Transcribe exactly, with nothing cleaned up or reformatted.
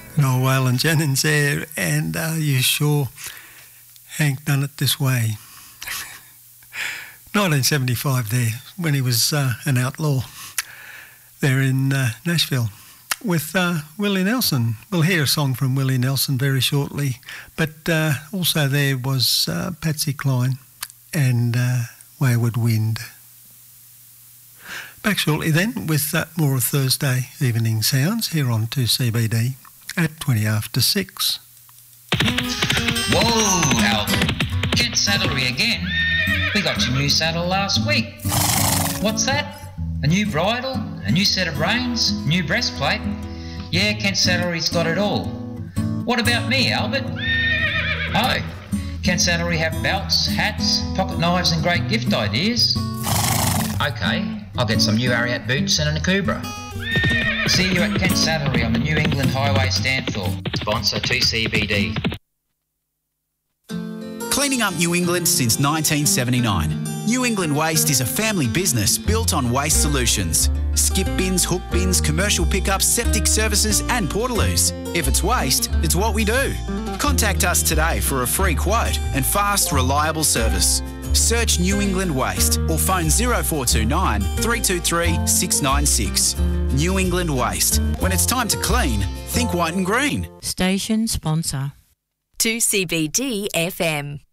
No, Waylon Jennings there, and are you sure Hank done it this way? nineteen seventy-five there, when he was uh, an outlaw there in uh, Nashville with uh, Willie Nelson. We'll hear a song from Willie Nelson very shortly, but uh, also there was uh, Patsy Cline and uh, Wayward Wind. Back shortly then with uh, more of Thursday Evening Sounds here on two C B D at twenty after six. Whoa, Albert. Kent Saddlery again. We got your new saddle last week. What's that? A new bridle, a new set of reins, new breastplate? Yeah, Kent Saddlery's got it all. What about me, Albert? Oh, Kent Saddlery have belts, hats, pocket knives and great gift ideas. Okay. I'll get some new Ariat boots and a Nakubra. See you at Kent Saddlery on the New England Highway Stanthorpe. Sponsor two C B D. Cleaning up New England since nineteen seventy-nine. New England Waste is a family business built on waste solutions. Skip bins, hook bins, commercial pickups, septic services and portaloos. If it's waste, it's what we do. Contact us today for a free quote and fast, reliable service. Search New England Waste or phone zero four two nine, three two three, six nine six. New England Waste. When it's time to clean, think white and green. Station sponsor. two C B D F M.